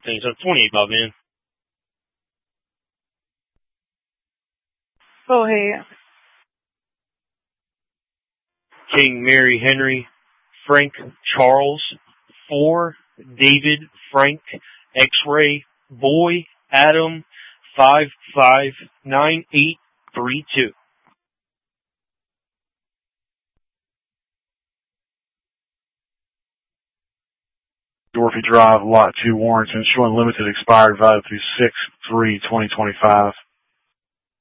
Things up 28, Bob, man. Oh, hey. King Mary Henry, Frank Charles, 4, David Frank, X-Ray, Boy, Adam, 559832. Dorothy Drive, Lot 2, Warrenton, showing limited expired value through 6/3/2025.